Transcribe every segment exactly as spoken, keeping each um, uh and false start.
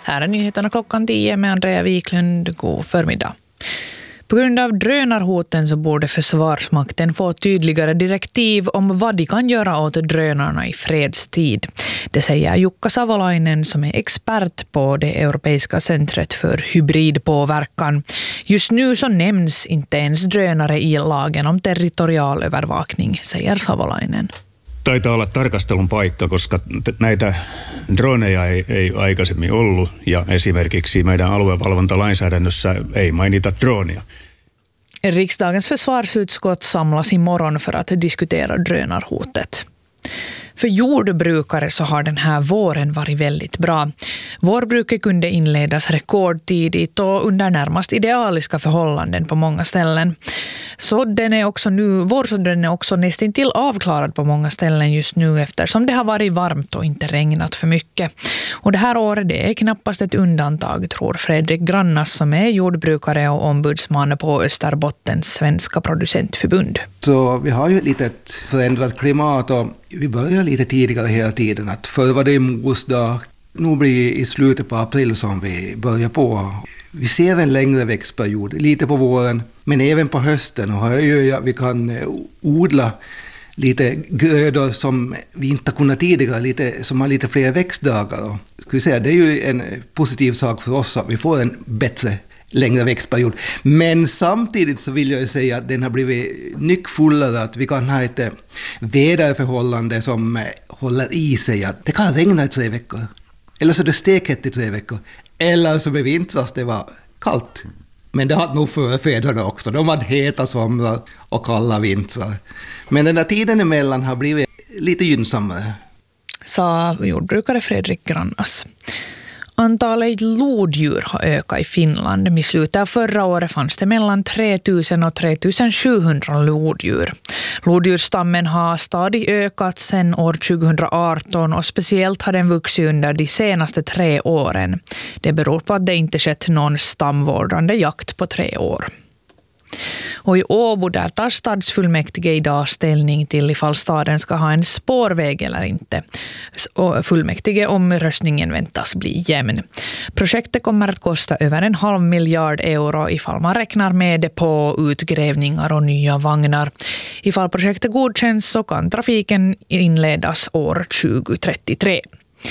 Här är nyheterna klockan tio med Andrea Wiklund. God förmiddag. På grund av drönarhoten så borde Försvarsmakten få tydligare direktiv om vad de kan göra åt drönarna i fredstid. Det säger Jukka Savolainen som är expert på det Europeiska centret för hybridpåverkan. Just nu så nämns inte ens drönare i lagen om territorial övervakning, säger Savolainen. Taitaa olla tarkastelun paikka, koska näitä droneja ei, ei aikaisemmin ollut ja esimerkiksi meidän aluevalvontalainsäädännössä ei mainita dronia. Riksdagens försvarsutskott samlas imorgon för att diskutera drönarhotet. För jordbrukare så har den här våren varit väldigt bra. Vårbruket kunde inledas rekordtidigt och under närmast idealiska förhållanden på många ställen. Sådden är också nu, vårsådden är också nästan till avklarad på många ställen just nu eftersom det har varit varmt och inte regnat för mycket. Och det här året det är knappast ett undantag, tror Fredrik Grannas som är jordbrukare och ombudsman på Österbottens svenska producentförbund. Så vi har ju lite ett förändrat klimat och vi börjar lite tidigare hela tiden. Att förr var det i mosdag, nu blir i slutet på april som vi börjar på. Vi ser en längre växtperiod, lite på våren, men även på hösten. Och vi kan odla lite grödor som vi inte kunnat tidigare, lite, som har lite fler växtdagar. Och ska vi säga, det är ju en positiv sak för oss att vi får en bättre längre växtperiod. Men samtidigt så vill jag säga att den har blivit nyckfullare, att vi kan ha ett väderförhållande som håller i sig. Att det kan regna i tre veckor. Eller så är det stekhett i tre veckor. Eller så med vintras det var kallt. Men det hade nog förfäderna också. De hade heta somrar och kalla vintrar. Men den där tiden emellan har blivit lite gynnsammare. Sa jordbrukare Fredrik Grannas. Antalet lodjur har ökat i Finland. I slutet av förra året fanns det mellan tre tusen och tre tusen sjuhundra lodjur. Lodjursstammen har stadigt ökat sedan år tjugoarton och speciellt har den vuxit under de senaste tre åren. Det beror på att det inte skett någon stamvårdande jakt på tre år. Och i Åbo där tar stadsfullmäktige idag ställning till ifall staden ska ha en spårväg eller inte. Och fullmäktige omröstningen väntas bli jämn. Projektet kommer att kosta över en halv miljard euro ifall man räknar med det på utgrävningar och nya vagnar. Ifall projektet godkänns så kan trafiken inledas år tjugohundratrettiotre.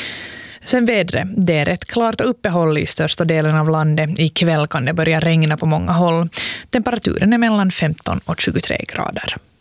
Sen vädret, det är ett klart uppehåll i största delen av landet. Ikväll kan det börja regna på många håll. Temperaturen är mellan femton och tjugotre grader.